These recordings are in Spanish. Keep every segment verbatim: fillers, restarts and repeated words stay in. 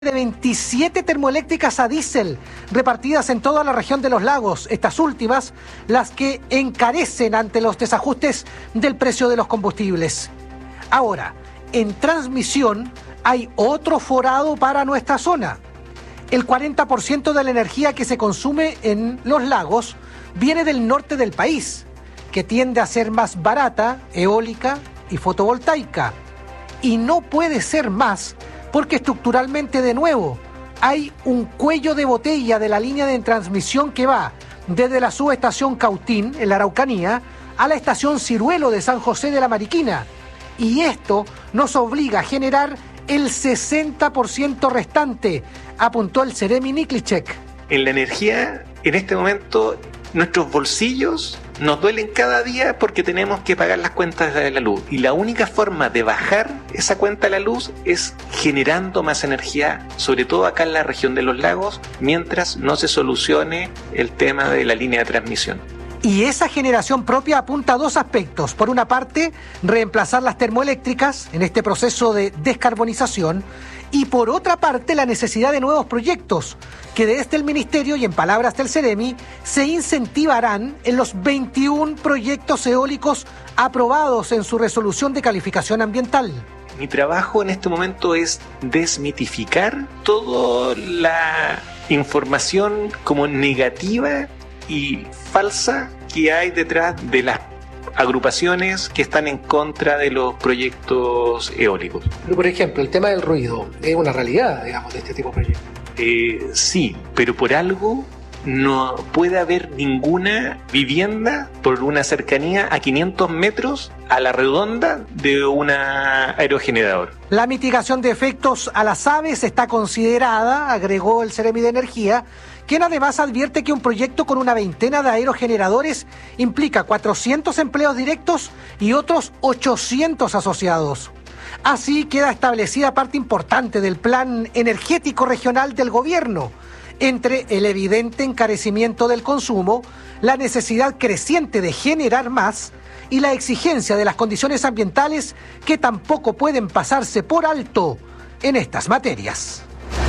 de veintisiete termoeléctricas a diésel repartidas en toda la región de los lagos, estas últimas las que encarecen ante los desajustes del precio de los combustibles. Ahora, en transmisión hay otro forado para nuestra zona. El cuarenta por ciento de la energía que se consume en los lagos viene del norte del país, que tiende a ser más barata, eólica y fotovoltaica. Y no puede ser más porque estructuralmente, de nuevo, hay un cuello de botella de la línea de transmisión que va desde la subestación Cautín, en la Araucanía, a la estación Ciruelo de San José de la Mariquina. Y esto nos obliga a generar el sesenta por ciento restante, apuntó el Ceremi Niklicek. En la energía, en este momento, nuestros bolsillos nos duelen cada día porque tenemos que pagar las cuentas de la luz. Y la única forma de bajar esa cuenta de la luz es generando más energía, sobre todo acá en la región de los lagos, mientras no se solucione el tema de la línea de transmisión. Y esa generación propia apunta a dos aspectos. Por una parte, reemplazar las termoeléctricas en este proceso de descarbonización. Y por otra parte, la necesidad de nuevos proyectos que desde el Ministerio y en palabras del Ceremi se incentivarán en los veintiún proyectos eólicos aprobados en su resolución de calificación ambiental. Mi trabajo en este momento es desmitificar toda la información como negativa y falsa que hay detrás de las agrupaciones que están en contra de los proyectos eólicos. Pero, por ejemplo, el tema del ruido es una realidad, digamos, de este tipo de proyectos. Eh, sí, pero por algo no puede haber ninguna vivienda por una cercanía a quinientos metros a la redonda de un aerogenerador. La mitigación de efectos a las aves está considerada, agregó el Ceremi de Energía, quien además advierte que un proyecto con una veintena de aerogeneradores implica cuatrocientos empleos directos y otros ochocientos asociados. Así queda establecida parte importante del plan energético regional del gobierno, entre el evidente encarecimiento del consumo, la necesidad creciente de generar más y la exigencia de las condiciones ambientales que tampoco pueden pasarse por alto en estas materias.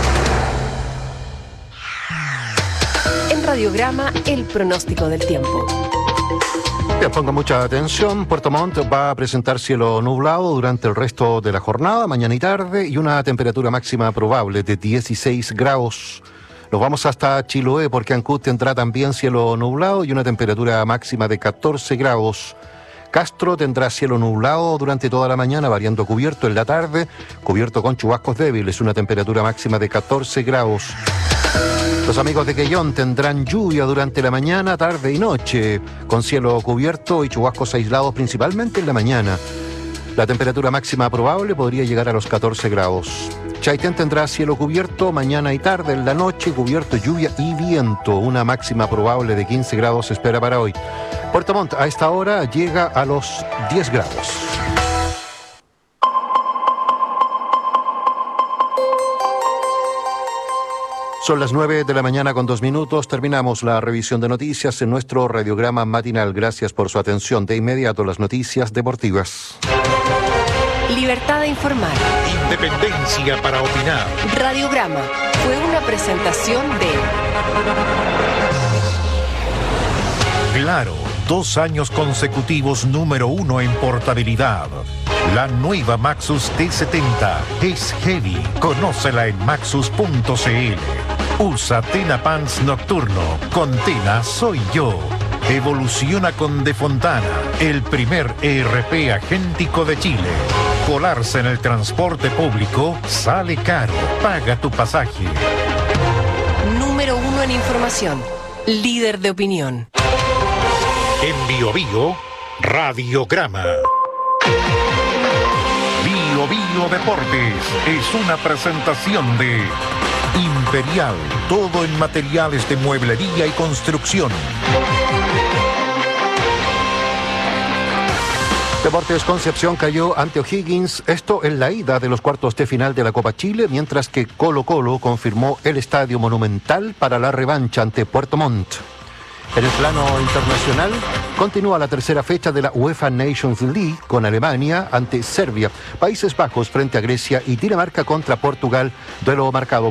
En Radiograma, el pronóstico del tiempo. Bien, ponga mucha atención. Puerto Montt va a presentar cielo nublado durante el resto de la jornada, mañana y tarde, y una temperatura máxima probable de dieciséis grados. Nos vamos hasta Chiloé porque Ancud tendrá también cielo nublado y una temperatura máxima de catorce grados. Castro tendrá cielo nublado durante toda la mañana, variando cubierto en la tarde, cubierto con chubascos débiles, una temperatura máxima de catorce grados. Los amigos de Quellón tendrán lluvia durante la mañana, tarde y noche, con cielo cubierto y chubascos aislados principalmente en la mañana. La temperatura máxima probable podría llegar a los catorce grados. Chaitén tendrá cielo cubierto mañana y tarde, en la noche cubierto, lluvia y viento. Una máxima probable de quince grados se espera para hoy. Puerto Montt a esta hora llega a los diez grados. Son las nueve de la mañana con dos minutos. Terminamos la revisión de noticias en nuestro radiograma matinal. Gracias por su atención. De inmediato las noticias deportivas. Libertad de informar. Independencia para opinar. Radiograma fue una presentación de Claro, dos años consecutivos número uno en portabilidad. La nueva Maxus T setenta es heavy. Conócela en maxus punto c l. Usa Tena Pants Nocturno. Con Tena soy yo. Evoluciona con De Fontana, el primer E R P agéntico de Chile. Colarse en el transporte público sale caro. Paga tu pasaje. número uno en información. Líder de opinión. En Bio Bio, Radiograma. Bio Bio Deportes es una presentación de Imperial, todo en materiales de mueblería y construcción. Deportes Concepción cayó ante O'Higgins, esto en la ida de los cuartos de final de la Copa Chile, mientras que Colo Colo confirmó el estadio Monumental para la revancha ante Puerto Montt. En el plano internacional, continúa la tercera fecha de la UEFA Nations League con Alemania ante Serbia, Países Bajos frente a Grecia y Dinamarca contra Portugal, duelo marcado